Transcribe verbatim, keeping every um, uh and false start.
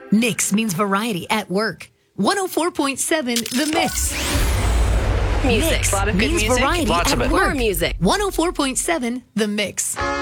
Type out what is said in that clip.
Mix means variety at work. one oh four point seven The Mix. Music. Mix A lot of good means music. variety Lots at of it. work. More music. one oh four point seven The Mix.